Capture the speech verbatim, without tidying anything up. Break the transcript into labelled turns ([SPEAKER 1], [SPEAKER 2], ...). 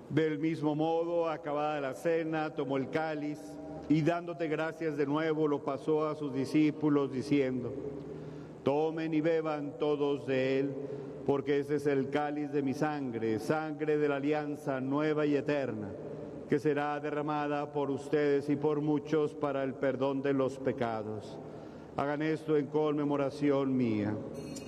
[SPEAKER 1] Del mismo modo, acabada la cena, tomó el cáliz y dándote gracias de nuevo lo pasó a sus discípulos diciendo: tomen y beban todos de él, porque ese es el cáliz de mi sangre, sangre de la alianza nueva y eterna, que será derramada por ustedes y por muchos para el perdón de los pecados. Hagan esto en conmemoración mía.